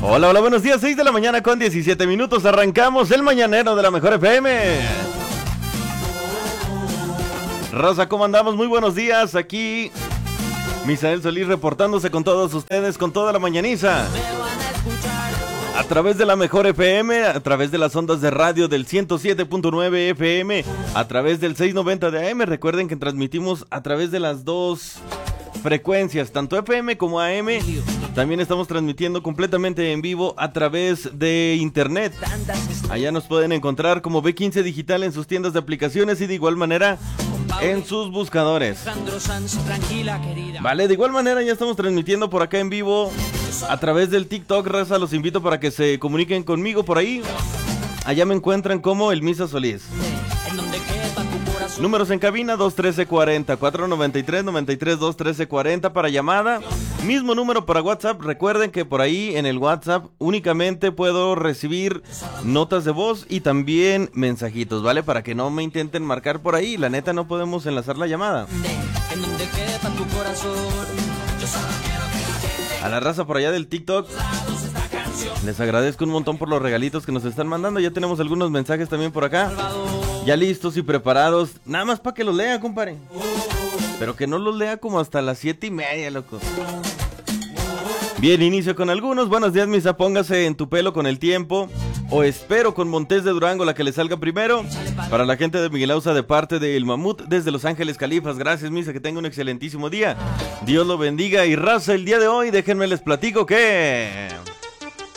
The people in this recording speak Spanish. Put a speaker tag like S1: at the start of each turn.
S1: Hola, hola, buenos días, 6 de la mañana con 17 minutos, arrancamos el mañanero de la Mejor FM. Raza, ¿cómo andamos? Muy buenos días, aquí Misael Solís reportándose con todos ustedes, con toda la mañaniza. A través de la Mejor FM, a través de las ondas de radio del 107.9 FM, a través del 690 de AM. Recuerden que transmitimos a través de las dos frecuencias, tanto FM como AM. También estamos transmitiendo completamente en vivo a través de internet. Allá nos pueden encontrar como B15 Digital en sus tiendas de aplicaciones y de igual manera en sus buscadores. Vale, de igual manera ya estamos transmitiendo por acá en vivo a través del TikTok, raza. Los invito para que se comuniquen conmigo por ahí. Allá me encuentran como el Misa Solís. Números en cabina 213-40, 493-93-213-40 para llamada. Mismo número para WhatsApp. Recuerden que por ahí en el WhatsApp únicamente puedo recibir notas de voz y también mensajitos, ¿vale? Para que no me intenten marcar por ahí. La neta no podemos enlazar la llamada. A la raza por allá del TikTok, les agradezco un montón por los regalitos que nos están mandando. Ya tenemos algunos mensajes también por acá, ya listos y preparados. Nada más para que los lea, compadre. Pero que no los lea como hasta las 7:30, loco. Bien, inicio con algunos. Buenos días, Misa, póngase en tu pelo con el tiempo. O espero con Montés de Durango, la que le salga primero. Para la gente de Miguel Ausa, de parte de El Mamut, desde Los Ángeles, Califas. Gracias, Misa, que tenga un excelentísimo día. Dios lo bendiga. Y raza, el día de hoy, déjenme les platico que...